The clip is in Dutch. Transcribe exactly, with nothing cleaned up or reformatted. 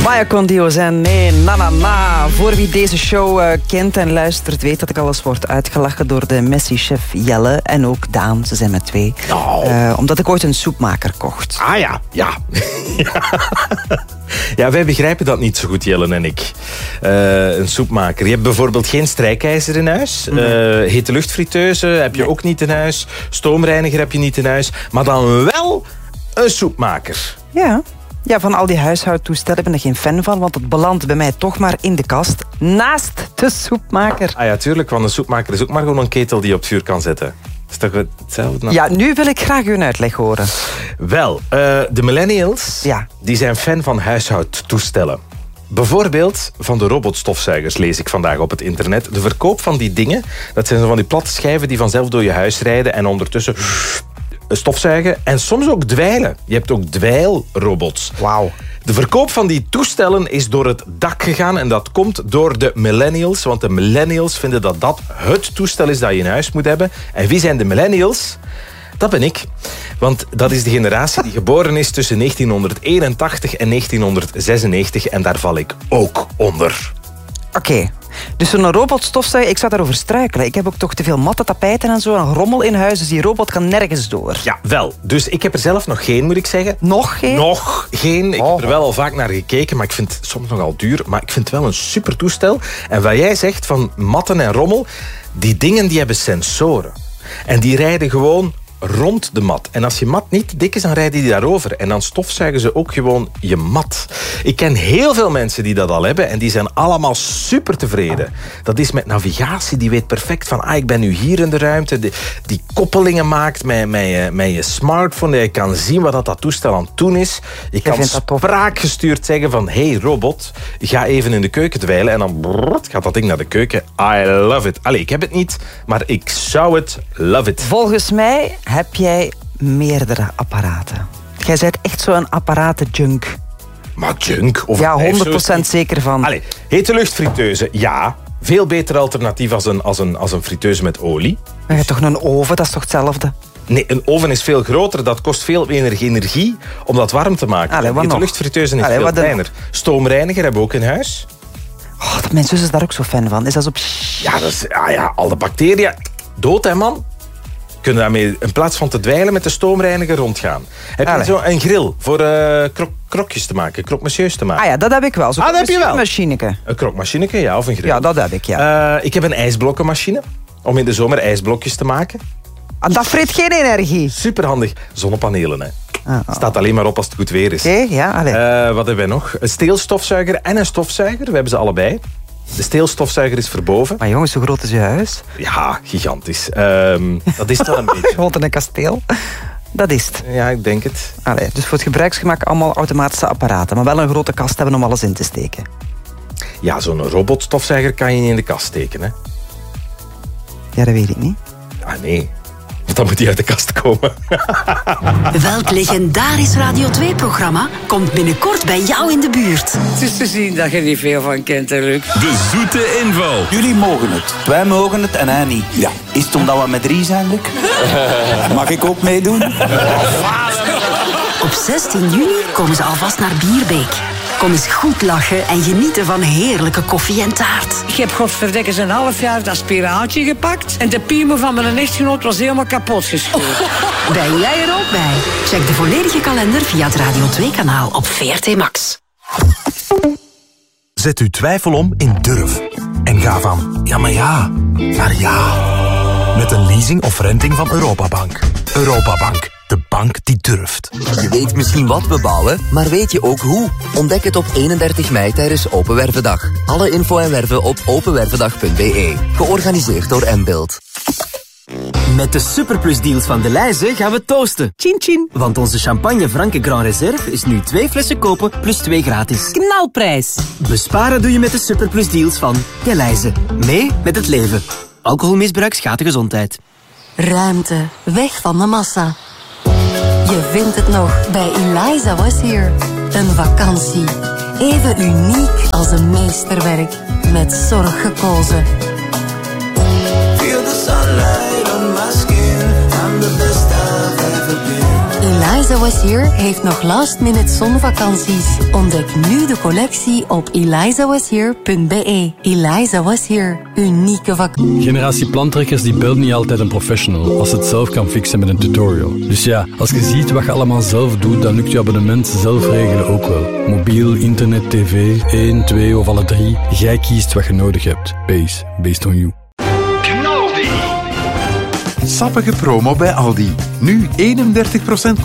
Maya con Dios en nee, na na na. Voor wie deze show uh, kent en luistert, weet dat ik alles word uitgelachen door de Messi-chef Jelle en ook Daan. Ze zijn met twee. Oh. Uh, omdat ik ooit een soepmaker kocht. Ah ja, ja. Ja, wij begrijpen dat niet zo goed, Jelle en ik. Uh, een soepmaker. Je hebt bijvoorbeeld geen strijkijzer in huis. Uh, hete luchtfriteuze heb je nee. ook niet in huis. Stoomreiniger heb je niet in huis. Maar dan wel een soepmaker. Ja. Ja, van al die huishoudtoestellen ben ik geen fan van, want het belandt bij mij toch maar in de kast, naast de soepmaker. Ah ja, tuurlijk, want een soepmaker is ook maar gewoon een ketel die je op het vuur kan zetten. Is toch hetzelfde? Nou? Ja, nu wil ik graag uw uitleg horen. Wel, uh, de millennials, ja. die zijn fan van huishoudtoestellen. Bijvoorbeeld van de robotstofzuigers, lees ik vandaag op het internet. De verkoop van die dingen, dat zijn zo van die platte schijven die vanzelf door je huis rijden en ondertussen stofzuigen en soms ook dweilen. Je hebt ook dweilrobots. Wauw. De verkoop van die toestellen is door het dak gegaan en dat komt door de millennials, want de millennials vinden dat dat het toestel is dat je in huis moet hebben. En wie zijn de millennials? Dat ben ik. Want dat is de generatie die geboren is tussen negentienhonderdeenentachtig en negentienhonderdzesennegentig en daar val ik ook onder. Oké. Okay. Dus zo'n robotstofzuiger, ik zou daarover struikelen. Ik heb ook toch te veel matte tapijten en zo, een rommel in huis, dus die robot kan nergens door. Ja, wel. Dus ik heb er zelf nog geen, moet ik zeggen. Nog geen? Nog geen. Ik oh. heb er wel al vaak naar gekeken, maar ik vind het soms nogal duur. Maar ik vind het wel een super toestel. En wat jij zegt van matten en rommel, die dingen die hebben sensoren. En die rijden gewoon rond de mat. En als je mat niet dik is, dan rijden die daarover. En dan stofzuigen ze ook gewoon je mat. Ik ken heel veel mensen die dat al hebben en die zijn allemaal super tevreden. Dat is met navigatie, die weet perfect van ah, ik ben nu hier in de ruimte. Die, die koppelingen maakt met, met, je, met je smartphone. Je kan zien wat dat, dat toestel aan het doen is. Je kan spraakgestuurd zeggen van hey robot, ga even in de keuken dweilen en dan brrr, gaat dat ding naar de keuken. I love it. Allee, ik heb het niet, maar ik zou het love it. Volgens mij heb jij meerdere apparaten. Jij bent echt zo'n apparaten-junk. Maar junk? Of ja, honderd procent zeker van. Allee, hete luchtfriteuze, ja. Veel beter alternatief als een, als een, als een friteuze met olie. Maar je hebt toch een oven, dat is toch hetzelfde? Nee, een oven is veel groter. Dat kost veel meer energie om dat warm te maken. Allee, hete luchtfriteuze is Allee, veel kleiner. De... Stoomreiniger hebben we ook in huis. Oh, mijn zus is daar ook zo fan van. Is dat zo... Ja, dat is, ah ja, al de bacteriën. Dood, hè, man? Kunnen daarmee in plaats van te dweilen met de stoomreiniger rondgaan. Heb je zo een grill voor uh, krok, krokjes te maken, krokmachines te maken? Ah ja, dat heb ik wel. Zo ah, dat heb je wel. Machineke. Een krokmachineke, ja, of een grill. Ja, dat heb ik, ja. Uh, ik heb een ijsblokkenmachine om in de zomer ijsblokjes te maken. Ah, dat vreet geen energie. Superhandig. Zonnepanelen, hè. Ah, oh. Staat alleen maar op als het goed weer is. Oké, okay, ja. Allee. Uh, wat hebben wij nog? Een steelstofzuiger en een stofzuiger. We hebben ze allebei. De steelstofzuiger is verboven. Maar jongens, hoe groot is je huis? Ja, gigantisch. Um, dat is het wel een beetje. Groot in een kasteel. Dat is het. Ja, ik denk het. Allee, dus voor het gebruiksgemak allemaal automatische apparaten. Maar wel een grote kast hebben om alles in te steken. Ja, zo'n robotstofzuiger kan je niet in de kast steken, hè? Ja, dat weet ik niet. Ah, nee. Dan moet hij uit de kast komen. Welk legendarisch Radio twee-programma komt binnenkort bij jou in de buurt? Het is te zien dat je er niet veel van kent, hè, Luc. De zoete inval. Jullie mogen het. Wij mogen het en hij niet. Ja. Is het omdat we met drie zijn, Luc? Mag ik ook meedoen? Op zestien juni komen ze alvast naar Bierbeek. Kom eens goed lachen en genieten van heerlijke koffie en taart. Ik heb godverdikke een half jaar dat spiraaltje gepakt en de piemel van mijn echtgenoot was helemaal kapot gescheurd. Ben jij er ook bij? Check de volledige kalender via het Radio twee-kanaal op V R T Max. Zet uw twijfel om in durf. En ga van ja, maar ja, naar ja. Met een leasing of renting van Europabank. Europabank. De bank die durft. Je weet misschien wat we bouwen, maar weet je ook hoe? Ontdek het op eenendertig mei tijdens Open Wervendag. Alle info en werven op openwervendag punt b e. Georganiseerd door Mbuild. Met de Superplus-deals van Delhaize gaan we toosten. Chin chin. Want onze champagne Franke Grand Reserve is nu twee flessen kopen plus twee gratis. Knalprijs. Besparen doe je met de Superplus-deals van Delhaize. Mee met het leven. Alcoholmisbruik schaadt de gezondheid. Ruimte. Weg van de massa. Je vindt het nog bij Eliza Was Here. Een vakantie. Even uniek als een meesterwerk. Met zorg gekozen. Feel the sunlight on my skin. I'm the best I've ever been. Eliza Was Here heeft nog last minute zonvakanties. Ontdek nu de collectie op eliza was here punt b e. Eliza Was Here. Unieke vakantie. Generatie plantrekkers die belt niet altijd een professional als het zelf kan fixen met een tutorial. Dus ja, als je ziet wat je allemaal zelf doet, dan lukt je abonnement zelf regelen ook wel. Mobiel, internet, tv, één, twee of alle drie. Jij kiest wat je nodig hebt. Base, based on you. Sappige promo bij Aldi. Nu eenendertig procent